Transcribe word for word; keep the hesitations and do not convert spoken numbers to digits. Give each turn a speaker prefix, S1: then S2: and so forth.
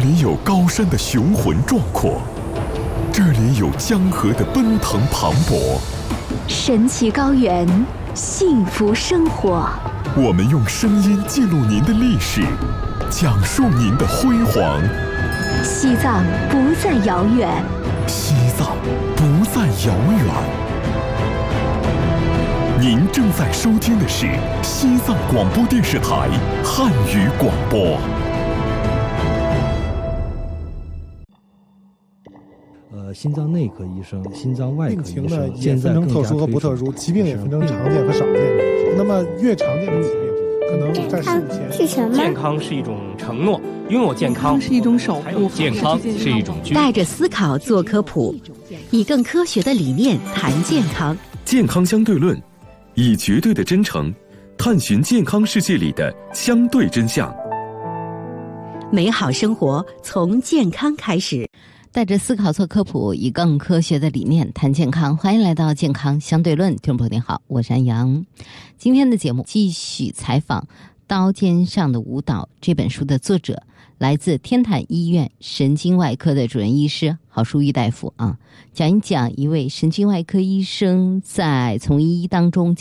S1: 里有高山的雄浑壮阔，这里有江河的奔腾磅礴，
S2: 神奇高原，幸福生活。
S1: 我们用声音记录您的历史，讲述您的辉煌。
S2: 西藏不再遥远，
S1: 西藏不再遥远。您正在收听的是西藏广播电视台汉语广播。
S3: 呃，心脏内科医生、心脏外科医生，
S4: 病情呢也分成特殊和不特殊，疾病也分成常见和少见。那么越常见的疾病，可能在十五前。
S5: 是什么？
S6: 健康是一种承诺，拥有健康
S7: 是一种守护，
S6: 健康是一种居。
S2: 带着思考做科普，以更科学的理念谈健康。
S8: 健康相对论，以绝对的真诚探寻健康世界里的相对真相。
S2: 美好生活从健康开始。
S9: 带着思考做科普，以更科学的理念谈健康。欢迎来到健康相对论，听众朋友您好，我是安阳。今天的节目继续采访《刀尖上的舞蹈》这本书的作者，来自天坛医院神经外科的主任医师郝淑玉大夫啊，讲一讲一位神经外科医生在从医当中